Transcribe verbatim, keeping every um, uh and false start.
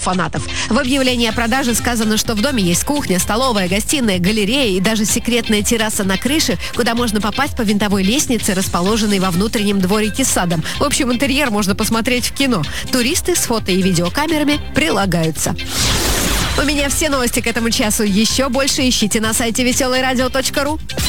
фанатов. В объявлении о продаже сказано, что в доме есть кухня, столовая, гостиная, галерея и даже секретная терраса на крыше, куда можно попасть по винтовой лестнице, расположенной во внутреннем дворике с садом. В общем, интерьер можно посмотреть в кино. Туристы с фото и видеокамерами прилагаются. У меня все новости к этому часу. Еще больше ищите на сайте веселый радио точка ру.